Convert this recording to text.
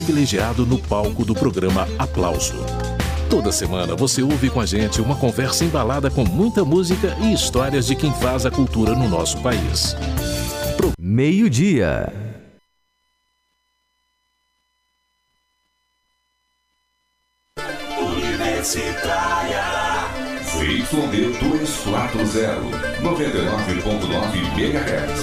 privilegiado no palco do programa Aplauso. Toda semana você ouve com a gente uma conversa embalada com muita música e histórias de quem faz a cultura no nosso país. Meio-dia. Universitária ZYD 240, 99.9 MHz.